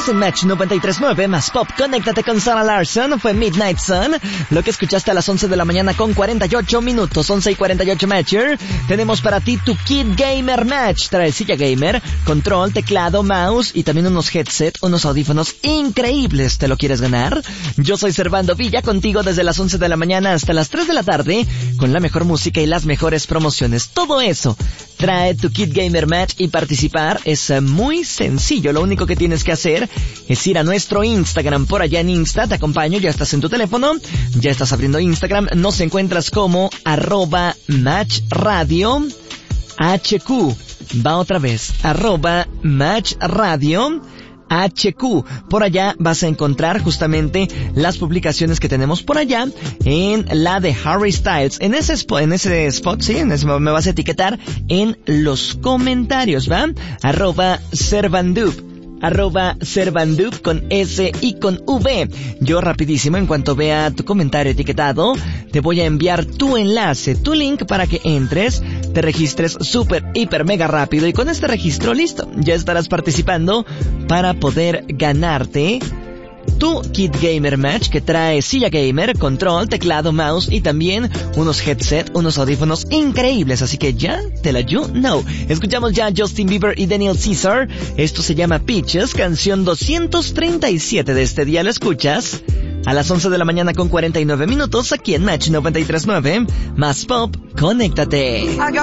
en Match 93.9 más Pop. Conéctate con Sarah Larson. Fue Midnight Sun. Lo que escuchaste a las 11 de la mañana con 48 minutos. 11:48 Matcher. Tenemos para ti tu Kid Gamer Match. Trae silla gamer, control, teclado, mouse y también unos headset, unos audífonos increíbles. ¿Te lo quieres ganar? Yo soy Servando Villa, contigo desde las 11 de la mañana hasta las 3 de la tarde, con la mejor música y las mejores promociones. Todo eso trae tu Kid Gamer Match y participar es muy sencillo. Lo único que tienes que hacer es ir a nuestro Instagram. Por allá en Insta te acompaño, ya estás en tu teléfono, ya estás abriendo Instagram, nos encuentras como @matchradio HQ. Va otra vez, @matchradio HQ. Por allá vas a encontrar justamente las publicaciones que tenemos por allá en la de Harry Styles. En ese spot, sí, me vas a etiquetar en los comentarios, ¿va? @Servandup con S y con V. Yo rapidísimo, en cuanto vea tu comentario etiquetado, te voy a enviar tu enlace, tu link para que entres, te registres súper, hiper, mega rápido y con este registro listo, ya estarás participando para poder ganarte tu Kid Gamer Match, que trae silla gamer, control, teclado, mouse y también unos headset, unos audífonos increíbles. Así que ya te la you know. Escuchamos ya a Justin Bieber y Daniel Caesar. Esto se llama Peaches, canción 237 de este día. Lo escuchas a las 11 de la mañana con 49 minutos aquí en Match 93.9. Más Pop, conéctate.